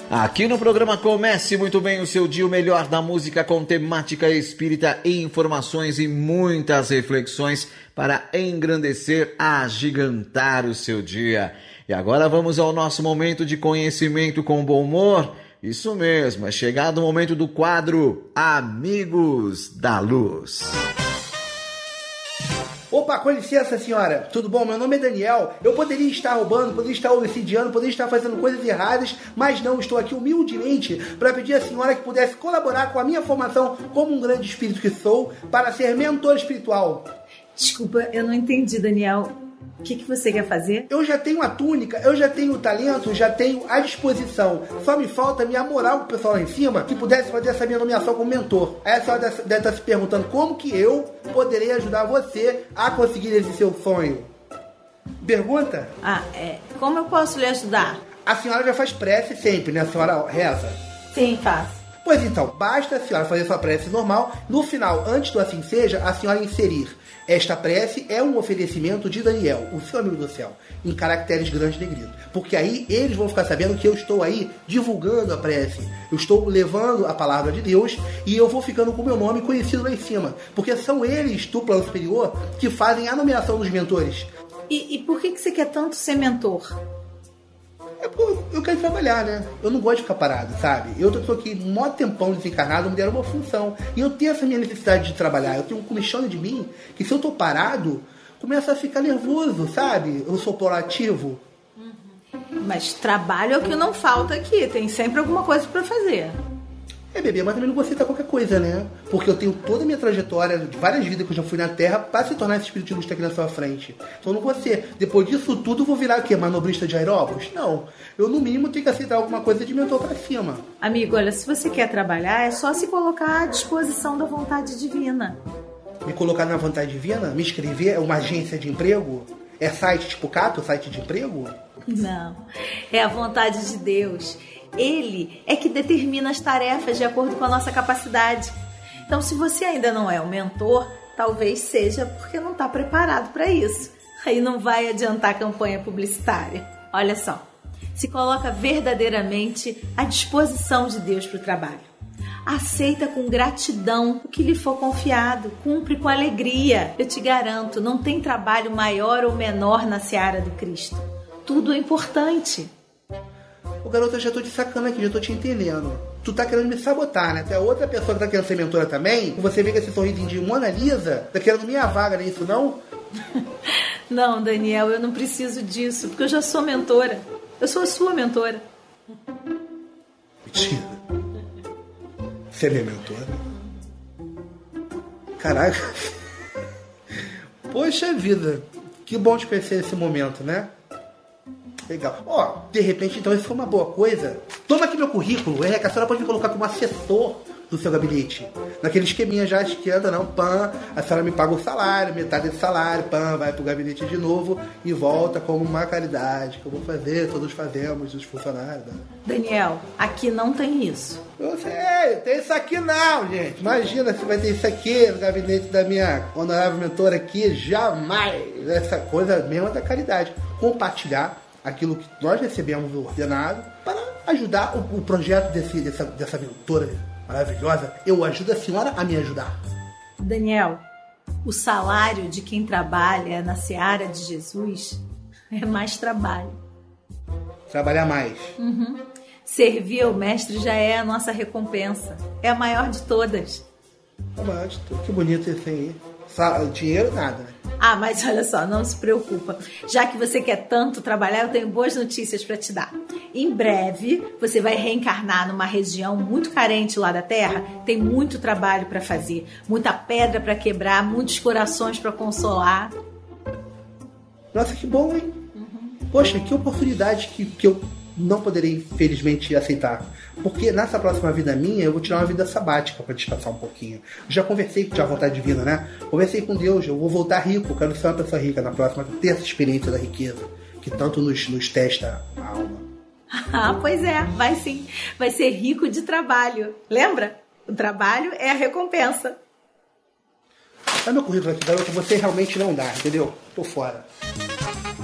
Aqui no programa Comece Muito Bem o Seu Dia, o melhor da música com temática espírita, informações e muitas reflexões para engrandecer, agigantar o seu dia. E agora vamos ao nosso momento de conhecimento com bom humor. Isso mesmo, é chegado o momento do quadro Amigos da Luz. Opa, com licença, senhora. Tudo bom? Meu nome é Daniel. Eu poderia estar roubando, poderia estar homicidiando, poderia estar fazendo coisas erradas, mas não, estou aqui humildemente para pedir à senhora que pudesse colaborar com a minha formação como um grande espírito que sou, para ser mentor espiritual. Desculpa, eu não entendi, Daniel. O que você quer fazer? Eu já tenho a túnica, eu já tenho o talento, já tenho a disposição. Só me falta minha moral com o pessoal lá em cima que pudesse fazer essa minha nomeação como mentor. Aí a senhora deve estar se perguntando como que eu poderei ajudar você a conseguir esse seu sonho. Pergunta? Como eu posso lhe ajudar? A senhora já faz prece sempre, né? A senhora reza? Sim, faço. Pois então, basta a senhora fazer sua prece normal. No final, antes do assim seja, a senhora inserir: esta prece é um oferecimento de Daniel, o seu amigo do céu, em caracteres grandes e negridos. Porque aí eles vão ficar sabendo que eu estou aí divulgando a prece. Eu estou levando a palavra de Deus e eu vou ficando com o meu nome conhecido lá em cima. Porque são eles, do plano superior, que fazem a nomeação dos mentores. E por que você quer tanto ser mentor? Eu quero trabalhar, né? Eu não gosto de ficar parado, sabe? Eu tô aqui um maior tempão desencarnado, me deram uma função. E eu tenho essa minha necessidade de trabalhar. Eu tenho um comichão de mim que se eu tô parado, começa a ficar nervoso, sabe? Eu sou proativo. Mas trabalho é o que não falta aqui. Tem sempre alguma coisa pra fazer. Bebê, mas também não vou aceitar qualquer coisa, né? Porque eu tenho toda a minha trajetória de várias vidas que eu já fui na Terra para se tornar esse espírito de luz que tá aqui na sua frente. Então eu não vou ser. Depois disso tudo, eu vou virar o quê? Manobrista de aeróbus? Não. Eu, no mínimo, tenho que aceitar alguma coisa de mentor pra cima. Amigo, olha, se você quer trabalhar, é só se colocar à disposição da vontade divina. Me colocar na vontade divina? Me inscrever? É uma agência de emprego? É site tipo Cato, site de emprego? Não. É a vontade de Deus. Ele é que determina as tarefas de acordo com a nossa capacidade. Então, se você ainda não é um mentor, talvez seja porque não está preparado para isso. Aí não vai adiantar a campanha publicitária. Olha só, se coloca verdadeiramente à disposição de Deus para o trabalho. Aceita com gratidão o que lhe for confiado, cumpre com alegria. Eu te garanto, não tem trabalho maior ou menor na seara do Cristo. Tudo é importante. Ô garoto, eu já tô te sacando aqui, já tô te entendendo. Tu tá querendo me sabotar, né? Tu é outra pessoa que tá querendo ser mentora também. Você vê que esse sorrisinho de Mona Lisa, tá querendo minha vaga, não é isso não? Não, Daniel, eu não preciso disso, porque eu já sou mentora. Eu sou a sua mentora. Mentira. Você é minha mentora? Caraca. Poxa vida. Que bom te conhecer nesse momento, né? Legal. De repente, então, isso foi uma boa coisa. Toma aqui meu currículo, que a senhora pode me colocar como assessor do seu gabinete. Naquele esqueminha já de esquerda, não, pã, a senhora me paga o salário, metade desse salário, pã, vai pro gabinete de novo e volta como uma caridade, que eu vou fazer, todos fazemos, os funcionários. Né? Daniel, aqui não tem isso. Eu sei, tem isso aqui não, gente. Imagina se vai ter isso aqui no gabinete da minha honorável mentora aqui, jamais. Essa coisa mesmo da caridade. Compartilhar aquilo que nós recebemos do ordenado para ajudar o projeto dessa mentora maravilhosa. Eu ajudo a senhora a me ajudar. Daniel, o salário de quem trabalha na seara de Jesus é mais trabalho. Trabalhar mais. Servir ao mestre já é a nossa recompensa. É a maior de todas. A maior de todas. Que bonito isso aí. Dinheiro nada, né? Mas olha só, não se preocupa. Já que você quer tanto trabalhar, eu tenho boas notícias para te dar. Em breve, você vai reencarnar numa região muito carente lá da Terra. Tem muito trabalho para fazer, muita pedra para quebrar, muitos corações para consolar. Nossa, que bom, hein? Poxa, que oportunidade que eu não poderei, infelizmente, aceitar. Porque nessa próxima vida minha, eu vou tirar uma vida sabática para descansar um pouquinho. Eu já conversei com a vontade divina, né? Conversei com Deus, eu vou voltar rico, eu quero ser uma pessoa rica na próxima, ter essa experiência da riqueza, que tanto nos testa a alma. Pois é, vai sim. Vai ser rico de trabalho. Lembra? O trabalho é a recompensa. Dá meu currículo aqui, garoto, você realmente não dá, entendeu? Tô fora.